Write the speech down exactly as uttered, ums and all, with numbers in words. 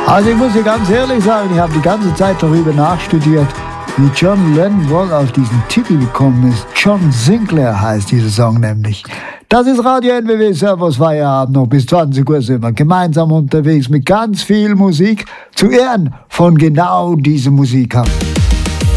Also ich muss dir ganz ehrlich sagen, ich habe die ganze Zeit darüber nachstudiert, wie John Lennon wohl auf diesen Titel gekommen ist. John Sinclair heißt dieser Song nämlich. Das ist Radio N W W Servus Feierabend. Noch bis zwanzig Uhr sind wir gemeinsam unterwegs mit ganz viel Musik zu Ehren von genau diesem Musikern.